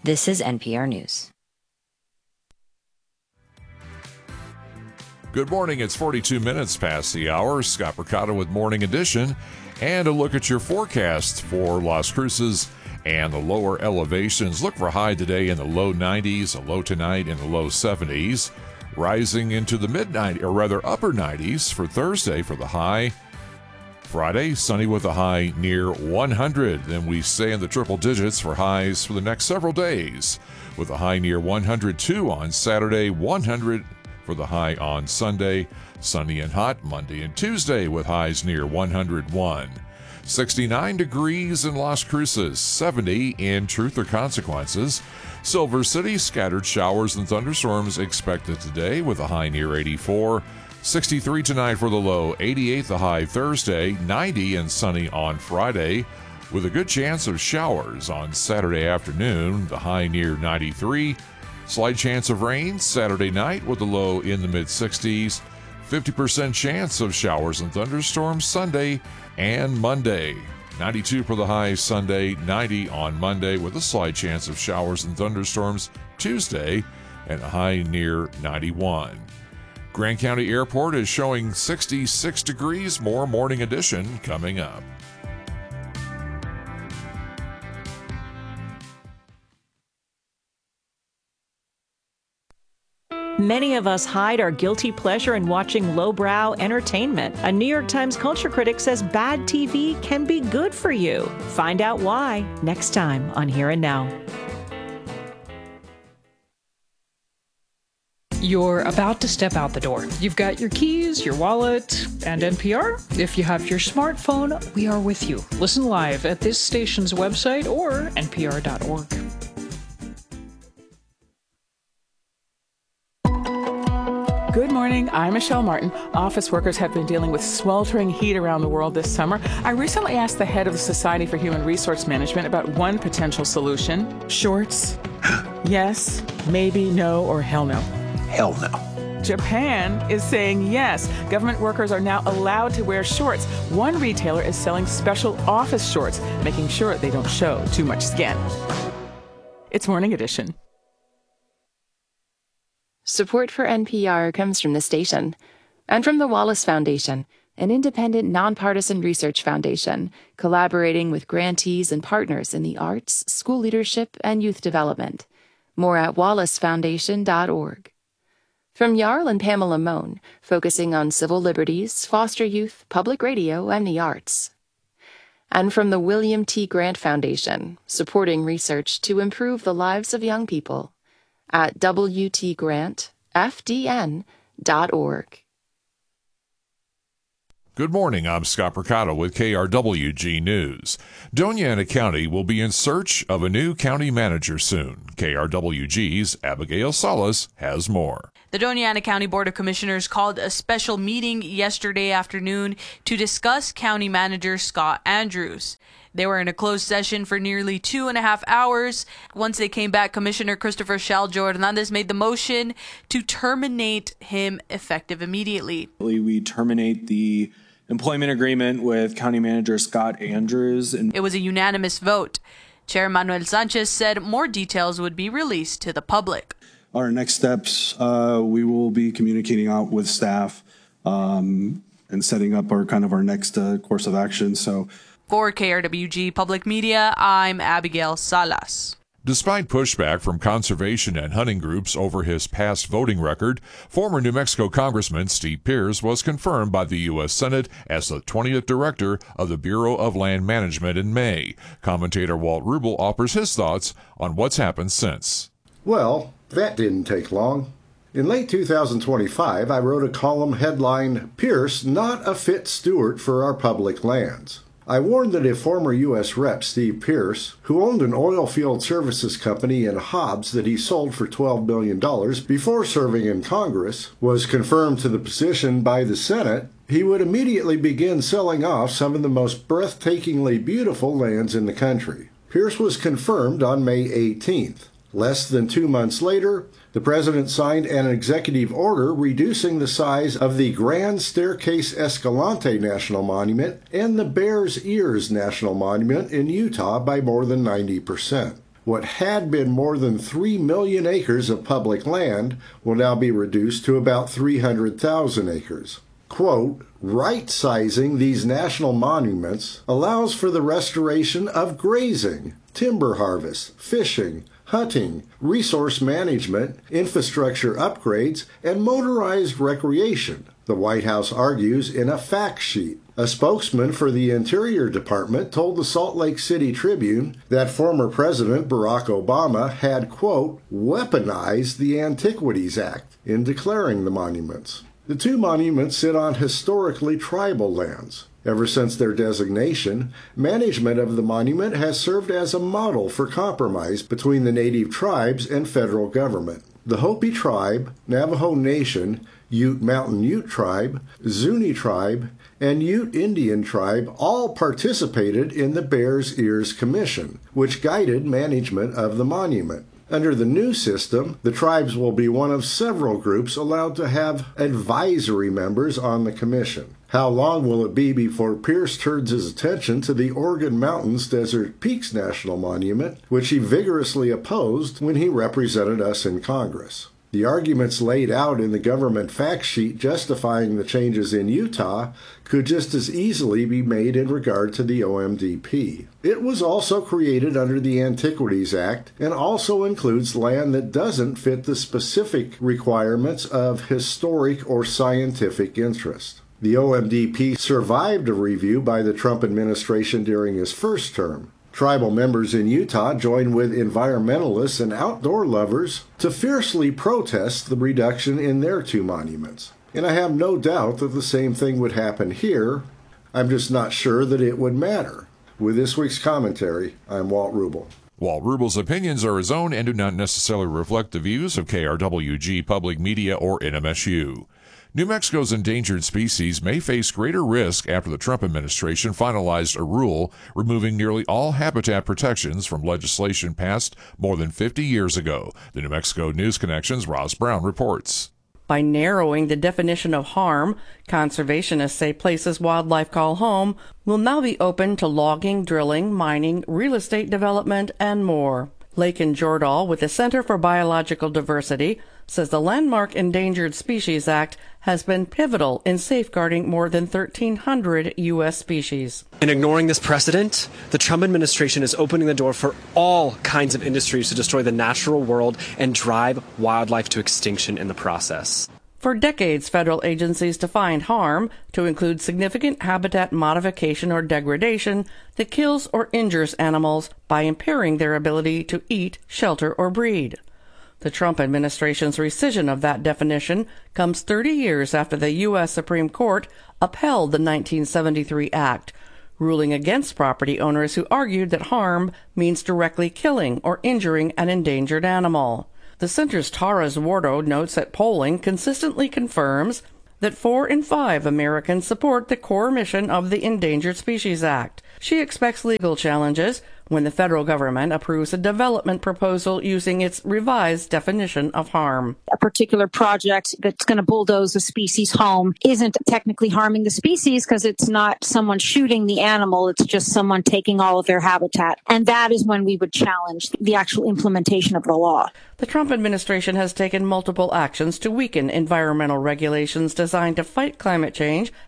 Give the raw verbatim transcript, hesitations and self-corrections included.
This is N P R News. Good morning. It's forty-two minutes past the hour. Scott Mercado with Morning Edition, and a look at your forecast for Las Cruces and the lower elevations. Look for a high today in the low nineties, a low tonight in the low seventies, rising into the mid nineties, or rather upper nineties for Thursday for the high. Friday, sunny with a high near one hundred. Then we stay in the triple digits for highs for the next several days, with a high near one hundred two on Saturday, one hundred for the high on Sunday. Sunny and hot Monday and Tuesday with highs near one hundred one. sixty-nine degrees in Las Cruces, seventy in Truth or Consequences. Silver City, scattered showers and thunderstorms expected today with a high near eighty-four. sixty-three tonight for the low, eighty-eight the high Thursday, ninety and sunny on Friday, with a good chance of showers on Saturday afternoon, the high near ninety-three. Slight chance of rain Saturday night with the low in the mid-sixties. fifty percent chance of showers and thunderstorms Sunday and Monday. ninety-two for the high Sunday, ninety on Monday with a slight chance of showers and thunderstorms Tuesday and a high near ninety-one. Grand County Airport is showing sixty-six degrees. More Morning Edition coming up. Many of us hide our guilty pleasure in watching lowbrow entertainment. A New York Times culture critic says bad T V can be good for you. Find out why next time on Here and Now. You're about to step out the door. You've got your keys, your wallet, and N P R. If you have your smartphone, we are with you. Listen live at this station's website or N P R dot org. Good morning, I'm Michelle Martin. Office workers have been dealing with sweltering heat around the world this summer. I recently asked the head of the Society for Human Resource Management about one potential solution. Shorts? Yes, maybe, no, or hell no. Hell no. Japan is saying yes. Government workers are now allowed to wear shorts. One retailer is selling special office shorts, making sure they don't show too much skin. It's Morning Edition. Support for N P R comes from the station and from the Wallace Foundation, an independent, nonpartisan research foundation collaborating with grantees and partners in the arts, school leadership, and youth development. More at wallace foundation dot org. From Jarl and Pamela Mohn, focusing on civil liberties, foster youth, public radio, and the arts. And from the William T. Grant Foundation, supporting research to improve the lives of young people. At w t grant f d n dot org. Good morning, I'm Scott Mercado with K R W G News. Doña Ana County will be in search of a new county manager soon. K R W G's Abigail Salas has more. The Doña Ana County Board of Commissioners called a special meeting yesterday afternoon to discuss County Manager Scott Andrews. They were in a closed session for nearly two and a half hours. Once they came back, Commissioner Christopher Shaljo Hernandez made the motion to terminate him effective immediately. We terminate the employment agreement with County Manager Scott Andrews. And it was a unanimous vote. Chair Manuel Sanchez said more details would be released to the public. Our next steps, uh, we will be communicating out with staff um, and setting up our kind of our next uh, course of action. So. For K R W G Public Media, I'm Abigail Salas. Despite pushback from conservation and hunting groups over his past voting record, former New Mexico Congressman Steve Pearce was confirmed by the U S Senate as the twentieth director of the Bureau of Land Management in May. Commentator Walt Rubel offers his thoughts on what's happened since. Well, that didn't take long. In late two thousand twenty-five, I wrote a column headlined, "Pearce Not a Fit Steward for Our Public Lands." I warned that if former U S Rep Steve Pearce, who owned an oil field services company in Hobbs that he sold for twelve billion dollars before serving in Congress, was confirmed to the position by the Senate, he would immediately begin selling off some of the most breathtakingly beautiful lands in the country. Pearce was confirmed on May eighteenth. Less than two months later, the president signed an executive order reducing the size of the Grand Staircase Escalante National Monument and the Bears Ears National Monument in Utah by more than ninety percent. What had been more than three million acres of public land will now be reduced to about three hundred thousand acres. Quote, right-sizing these national monuments allows for the restoration of grazing, timber harvest, fishing, hunting, resource management, infrastructure upgrades, and motorized recreation, the White House argues in a fact sheet. A spokesman for the Interior Department told the Salt Lake City Tribune that former President Barack Obama had, quote, weaponized the Antiquities Act in declaring the monuments. The two monuments sit on historically tribal lands. Ever since their designation, management of the monument has served as a model for compromise between the native tribes and federal government. The Hopi Tribe, Navajo Nation, Ute Mountain Ute Tribe, Zuni Tribe, and Ute Indian Tribe all participated in the Bears Ears Commission, which guided management of the monument. Under the new system, the tribes will be one of several groups allowed to have advisory members on the commission. How long will it be before Pierce turns his attention to the Organ Mountains Desert Peaks National Monument, which he vigorously opposed when he represented us in Congress? The arguments laid out in the government fact sheet justifying the changes in Utah could just as easily be made in regard to the O M D P. It was also created under the Antiquities Act and also includes land that doesn't fit the specific requirements of historic or scientific interest. The O M D P survived a review by the Trump administration during his first term. Tribal members in Utah joined with environmentalists and outdoor lovers to fiercely protest the reduction in their two monuments. And I have no doubt that the same thing would happen here. I'm just not sure that it would matter. With this week's commentary, I'm Walt Rubel. Walt Rubel's opinions are his own and do not necessarily reflect the views of K R W G Public Media or N M S U. New Mexico's endangered species may face greater risk after the Trump administration finalized a rule removing nearly all habitat protections from legislation passed more than fifty years ago. The New Mexico News Connection's Ross Brown reports. By narrowing the definition of harm, conservationists say places wildlife call home will now be open to logging, drilling, mining, real estate development, and more. Lakin Jordahl with the Center for Biological Diversity says the landmark Endangered Species Act has been pivotal in safeguarding more than thirteen hundred U S species. In ignoring this precedent, the Trump administration is opening the door for all kinds of industries to destroy the natural world and drive wildlife to extinction in the process. For decades, federal agencies defined harm to include significant habitat modification or degradation that kills or injures animals by impairing their ability to eat, shelter, or breed. The Trump administration's rescission of that definition comes thirty years after the U S Supreme Court upheld the nineteen seventy-three Act, ruling against property owners who argued that harm means directly killing or injuring an endangered animal. The center's Tara Zwardo notes that polling consistently confirms that four in five Americans support the core mission of the Endangered Species Act. She expects legal challenges when the federal government approves a development proposal using its revised definition of harm. A particular project that's going to bulldoze a species home isn't technically harming the species because it's not someone shooting the animal, it's just someone taking all of their habitat. And that is when we would challenge the actual implementation of the law. The Trump administration has taken multiple actions to weaken environmental regulations designed to fight climate change